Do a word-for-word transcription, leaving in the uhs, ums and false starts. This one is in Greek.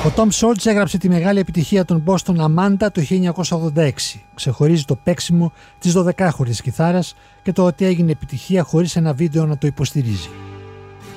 Ο Tom Scholz έγραψε τη μεγάλη επιτυχία των Boston Amanda το χίλια εννιακόσια ογδόντα έξι. Ξεχωρίζει το παίξιμο της δωδεκάχορης κιθάρας και το ότι έγινε επιτυχία χωρίς ένα βίντεο να το υποστηρίζει.